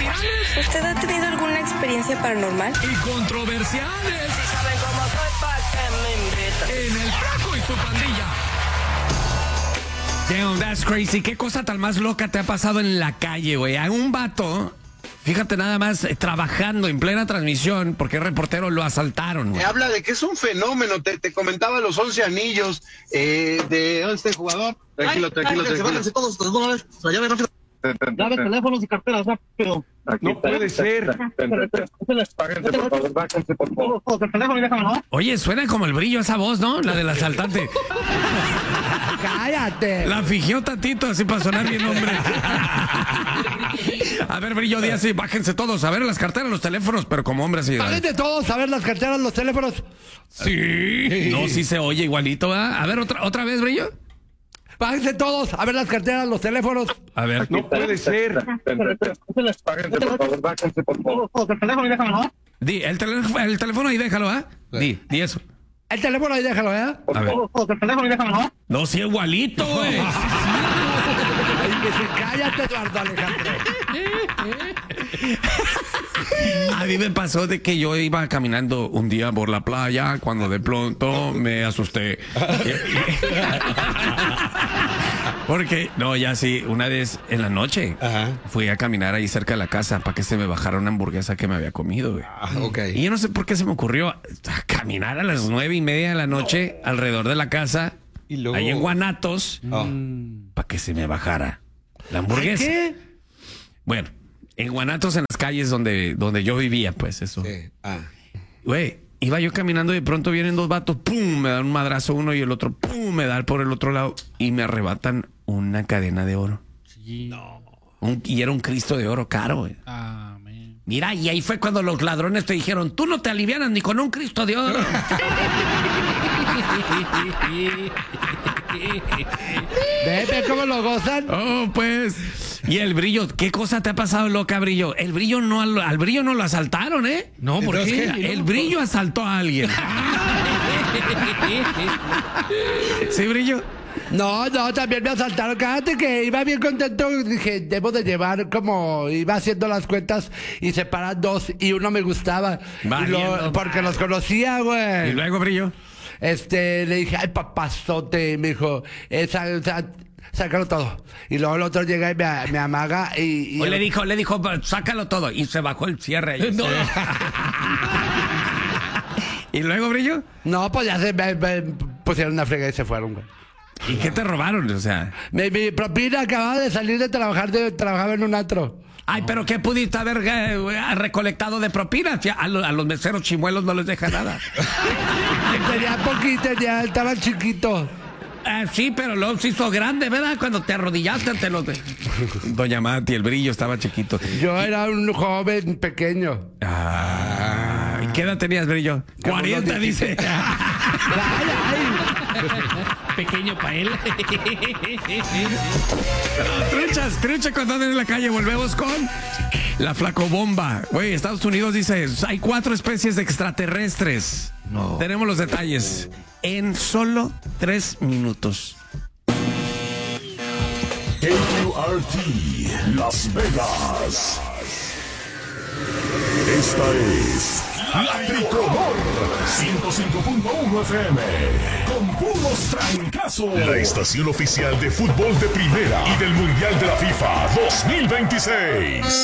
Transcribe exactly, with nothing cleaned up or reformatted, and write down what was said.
paranormales. ¿Usted ha tenido alguna experiencia paranormal? Y controversiales. Si saben cómo soy, pa' que me invitan. En el Flaco y su pandilla. Damn, that's crazy. ¿Qué cosa tan más loca te ha pasado en la calle, güey? A un vato, fíjate nada más, eh, trabajando en plena transmisión, porque el reportero lo asaltaron, güey. Habla de que es un fenómeno. Te, te comentaba los once anillos eh, de este jugador. Tranquilo, Ay, tranquilo, bájense, tranquilo. bájense todos de una vez. La llave rápido. Llave, teléfonos y carteras rápido. No puede ser. Bájense, por favor, bájense, por favor. Todos el teléfono y déjame, ¿no? Oye, suena como el Brillo esa voz, ¿no? La del asaltante. ¡Cállate! La fingió tantito así para sonar bien, hombre. A ver, Brillo, di así, bájense todos. A ver, las carteras, los teléfonos, pero como hombre así. Bájense todos, a ver las carteras, los teléfonos. Sí. No, sí se oye igualito, ¿ah? A ver, otra, otra vez, Brillo. Bájense todos, a ver las carteras, los teléfonos. A ver. No puede ser. Bájense, por favor, bájense, por favor. Todos el teléfono y déjame, ¿no? Di, el, teléfono, el teléfono ahí déjalo, ¿ah? Di, di eso. El teléfono ahí déjalo, ¿eh? A ver. Todos el teléfono y déjame, ¿no? No, sí, igualito, güey. Ay, que se cállate, Eduardo Alejandro. A mí me pasó de que yo iba caminando un día por la playa cuando de pronto me asusté. Porque, no, ya sí, una vez en la noche Ajá. fui a caminar ahí cerca de la casa para que se me bajara una hamburguesa que me había comido, güey. Ah, ok. Y yo no sé por qué se me ocurrió caminar a las nueve y media de la noche alrededor de la casa, Y luego- ahí en Guanatos, Ah. para que se me bajara la hamburguesa. ¿Qué? Bueno, en Guanatos, en las calles donde, donde yo vivía, pues eso. Sí. Ah. Güey, iba yo caminando y de pronto vienen dos vatos, pum, me dan un madrazo uno y el otro, pum, me da por el otro lado y me arrebatan una cadena de oro. No. Un- y era un Cristo de oro caro, güey. Amén. Mira, y ahí fue cuando los ladrones te dijeron, tú no te alivianas ni con un Cristo de oro. Ve, ve cómo lo gozan. Oh, pues. Y el Brillo, ¿qué cosa te ha pasado, loca, Brillo? El Brillo no, al, al Brillo no lo asaltaron, ¿eh? No, ¿por qué? Mira, el Brillo asaltó a alguien. ¿Sí, Brillo? No, no, también me asaltaron. Cállate que iba bien contento. Dije, debo de llevar como iba haciendo las cuentas y separar dos y uno me gustaba. Y lo- Valiendo porque los conocía, ¿Y güey. luego, Brillo? Este, le dije, ay, papazote. Y me dijo, esa, esa, sácalo todo. Y luego el otro llega y me, me amaga y. y O le dijo, le dijo, sácalo todo. Y se bajó el cierre ahí. No. ¿Y luego, Brillo? No, pues ya se me, me pusieron una frega y se fueron, güey. ¿Y qué te robaron? O sea. Mi, mi propina acababa de salir de trabajar, de, trabajaba en un antro. Ay, pero ¿qué pudiste haber eh, recolectado de propinas? A, lo- a los meseros chimuelos no les deja nada. Tenía poquito, ya estaba chiquito. Ah, sí, pero luego se hizo grande, ¿verdad? Cuando te arrodillaste ante los de... Doña Mati, el Brillo estaba chiquito. Yo era un joven pequeño. Ah, ¿y qué edad tenías, Brillo? Como cuarenta, unos dice. Ay, ay. Pequeño para él. Truchas, trucha cuando andan en la calle. Volvemos con la flacobomba. Güey, Estados Unidos dice, hay cuatro especies de extraterrestres. No. Tenemos los detalles en solo tres minutos. K Q R T Las Vegas. Esta es La Tricolor ciento cinco punto uno F M con puros trancazos. La estación oficial de fútbol de primera y del Mundial de la FIFA dos mil veintiséis.